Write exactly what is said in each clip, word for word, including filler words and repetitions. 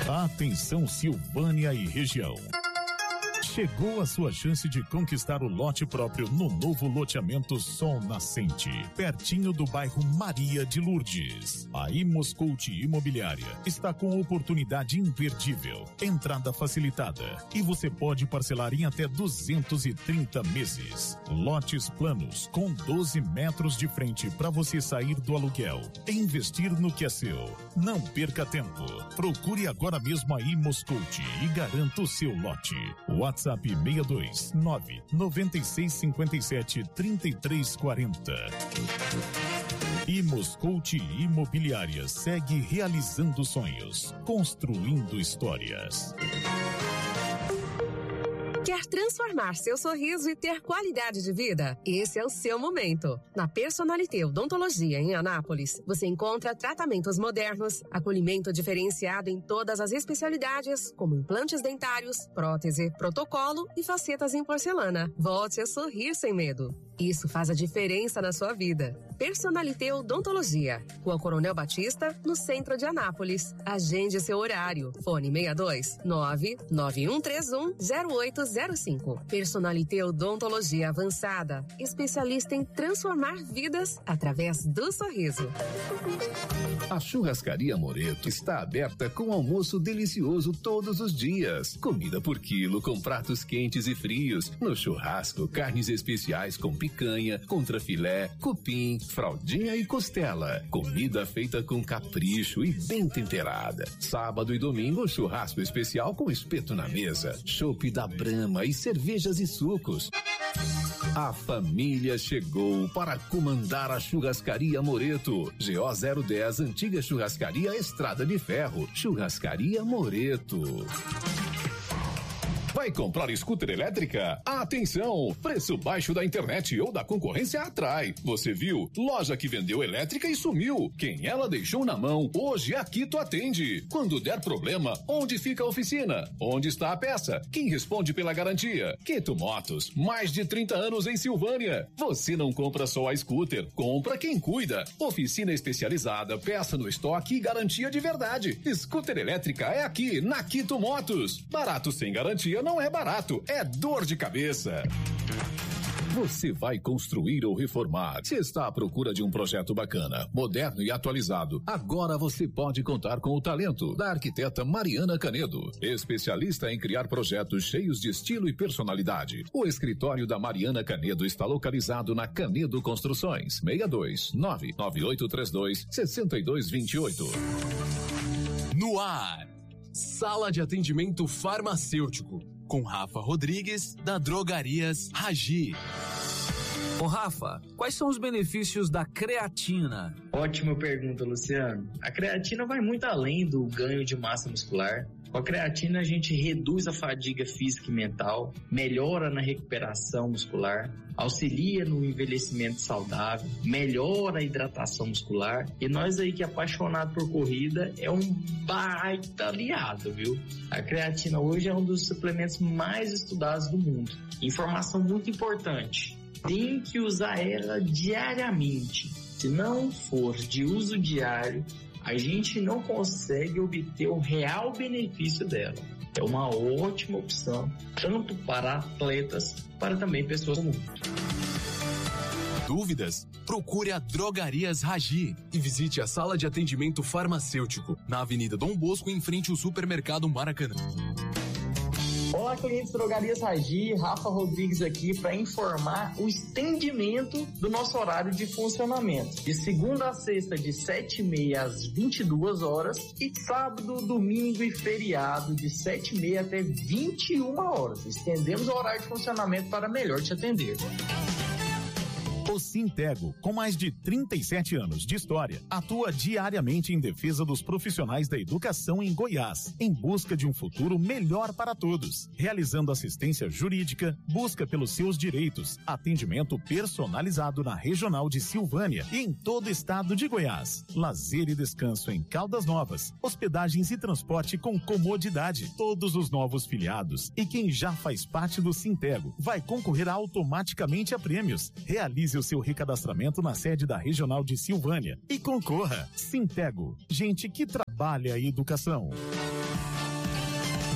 Atenção Silvânia e região. Chegou a sua chance de conquistar o lote próprio no novo loteamento Sol Nascente, pertinho do bairro Maria de Lourdes. A Imoscout Imobiliária está com oportunidade imperdível, entrada facilitada e você pode parcelar em até duzentos e trinta meses. Lotes planos com doze metros de frente para você sair do aluguel e investir no que é seu. Não perca tempo. Procure agora mesmo a Imoscout e garanta o seu lote. WhatsApp seis dois nove nove seis cinco sete três três quatro zero. Imoscout Imobiliária segue realizando sonhos, construindo histórias. Quer transformar seu sorriso e ter qualidade de vida? Esse é o seu momento. Na Personalité Odontologia em Anápolis, você encontra tratamentos modernos, acolhimento diferenciado em todas as especialidades, como implantes dentários, prótese, protocolo e facetas em porcelana. Volte a sorrir sem medo. Isso faz a diferença na sua vida. Personalité Odontologia, Rua Coronel Batista, no centro de Anápolis. Agende seu horário. Fone seis dois nove nove um três um zero oito zero cinco. Personalité Odontologia Avançada, especialista em transformar vidas através do sorriso. A Churrascaria Moreto está aberta com almoço delicioso todos os dias. Comida por quilo com pratos quentes e frios. No churrasco, carnes especiais com picanha, contrafilé, cupim, fraldinha e costela. Comida feita com capricho e bem temperada. Sábado e domingo, churrasco especial com espeto na mesa. Chopp da Brahma e cervejas e sucos. A família chegou para comandar a Churrascaria Moreto. G O zero dez, Antiga Churrascaria Estrada de Ferro. Churrascaria Moreto. Vai comprar scooter elétrica? Atenção! Preço baixo da internet ou da concorrência atrai. Você viu? Loja que vendeu elétrica e sumiu. Quem ela deixou na mão, hoje a Quito atende. Quando der problema, onde fica a oficina? Onde está a peça? Quem responde pela garantia? Quito Motos, mais de trinta anos em Silvânia. Você não compra só a scooter, compra quem cuida. Oficina especializada, peça no estoque e garantia de verdade. Scooter elétrica é aqui, na Quito Motos. Barato sem garantia não é barato, é dor de cabeça. Você vai construir ou reformar? Se está à procura de um projeto bacana, moderno e atualizado, agora você pode contar com o talento da arquiteta Mariana Canedo, especialista em criar projetos cheios de estilo e personalidade. O escritório da Mariana Canedo está localizado na Canedo Construções, seis dois nove nove oito três dois seis dois dois oito. No ar, Sala de Atendimento Farmacêutico, com Rafa Rodrigues, da Drogarias Ragi. Ô Rafa, quais são os benefícios da creatina? Ótima pergunta, Luciano. A creatina vai muito além do ganho de massa muscular. Com a creatina a gente reduz a fadiga física e mental, melhora na recuperação muscular, auxilia no envelhecimento saudável, melhora a hidratação muscular. E nós aí que é apaixonado por corrida, é um baita aliado, viu? A creatina hoje é um dos suplementos mais estudados do mundo. Informação muito importante: tem que usar ela diariamente. Se não for de uso diário, a gente não consegue obter o real benefício dela. É uma ótima opção, tanto para atletas, para também pessoas comuns. Dúvidas? Procure a Drogarias Ragi e visite a Sala de Atendimento Farmacêutico, na Avenida Dom Bosco, em frente ao Supermercado Maracanã. Olá, clientes Drogarias Ragi, Rafa Rodrigues aqui para informar o estendimento do nosso horário de funcionamento. De segunda a sexta, de sete e meia às vinte e duas horas, e sábado, domingo e feriado, de sete e meia até vinte e uma horas. Estendemos o horário de funcionamento para melhor te atender. O Sintego, com mais de trinta e sete anos de história, atua diariamente em defesa dos profissionais da educação em Goiás, em busca de um futuro melhor para todos, realizando assistência jurídica, busca pelos seus direitos, atendimento personalizado na Regional de Silvânia e em todo o estado de Goiás, lazer e descanso em Caldas Novas, hospedagens e transporte com comodidade. Todos os novos filiados e quem já faz parte do Sintego vai concorrer automaticamente a prêmios. Realize o seu recadastramento na sede da Regional de Silvânia e concorra. Sintego, gente que trabalha a educação.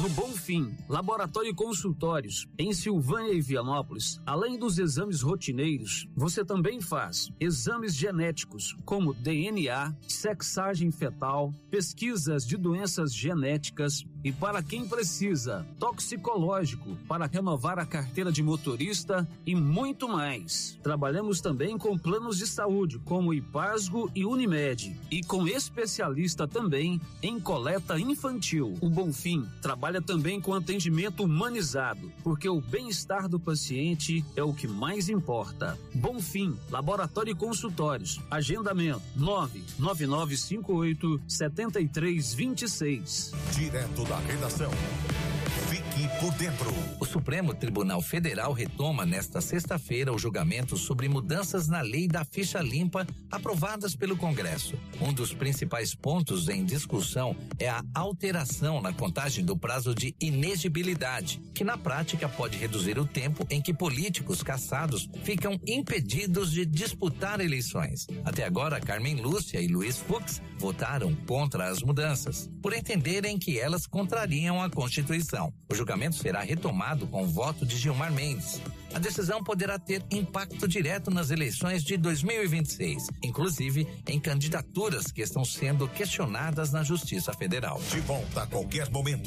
No Bonfim, laboratório e consultórios, em Silvânia e Vianópolis, além dos exames rotineiros, você também faz exames genéticos, como D N A, sexagem fetal, pesquisas de doenças genéticas e, para quem precisa, toxicológico, para renovar a carteira de motorista e muito mais. Trabalhamos também com planos de saúde, como Ipasgo e Unimed, e com especialista também em coleta infantil. O Bonfim trabalha também com atendimento humanizado, porque o bem-estar do paciente é o que mais importa. Bonfim, laboratório e consultórios. Agendamento nove nove nove cinco oito sete três dois seis. Direto da redação. Fique por dentro. O Supremo Tribunal Federal retoma nesta sexta-feira o julgamento sobre mudanças na lei da ficha limpa aprovadas pelo Congresso. Um dos principais pontos em discussão é a alteração na contagem do prazo de inegibilidade, que na prática pode reduzir o tempo em que políticos cassados ficam impedidos de disputar eleições. Até agora, Carmen Lúcia e Luiz Fux votaram contra as mudanças, por entenderem que elas contrariam a Constituição. O julgamento será retomado com o voto de Gilmar Mendes. A decisão poderá ter impacto direto nas eleições de dois mil e vinte e seis, inclusive em candidaturas que estão sendo questionadas na Justiça Federal. De volta a qualquer momento.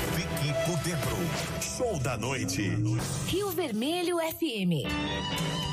Fique por dentro. Show da noite. Rio Vermelho F M.